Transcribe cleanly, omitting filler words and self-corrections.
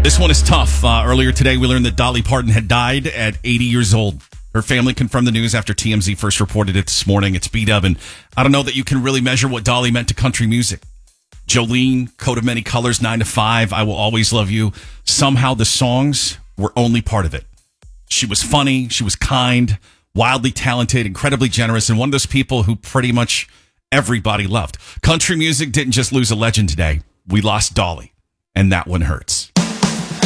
This one is tough. Earlier today, we learned that Dolly Parton had died at 80 years old. Her family confirmed the news after TMZ first reported it this morning. It's B-Dub, and I don't know that you can really measure what Dolly meant to country music. Jolene, Coat of Many Colors, 9 to 5, I Will Always Love You. Somehow the songs were only part of it. She was funny, she was kind, wildly talented, incredibly generous, and one of those people who pretty much everybody loved. Country music didn't just lose a legend today. We lost Dolly, and that one hurts.